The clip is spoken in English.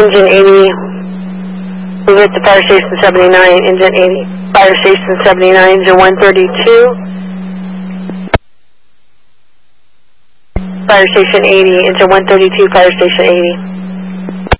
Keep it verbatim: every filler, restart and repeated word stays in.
Engine eighty, move it to Fire Station seventy-nine, Engine eighty, Fire Station seventy-nine, Engine one thirty-two, Fire Station eighty, Engine one thirty-two, Fire Station eighty.